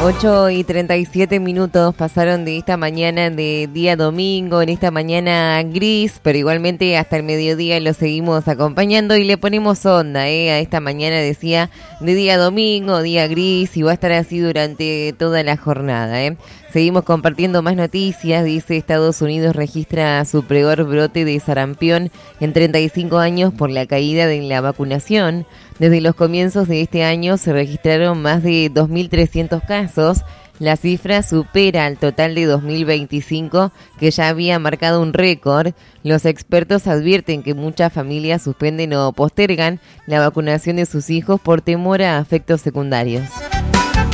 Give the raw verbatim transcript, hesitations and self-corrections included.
ocho y treinta y siete minutos pasaron de esta mañana de día domingo, en esta mañana gris, pero igualmente hasta el mediodía lo seguimos acompañando y le ponemos onda, ¿eh? A esta mañana, decía, de día domingo, día gris, y va a estar así durante toda la jornada, ¿eh? Seguimos compartiendo más noticias. Dice: Estados Unidos registra su peor brote de sarampión en treinta y cinco años por la caída de la vacunación. Desde los comienzos de este año se registraron más de dos mil trescientos casos. La cifra supera al total de dos mil veinticinco, que ya había marcado un récord. Los expertos advierten que muchas familias suspenden o postergan la vacunación de sus hijos por temor a efectos secundarios.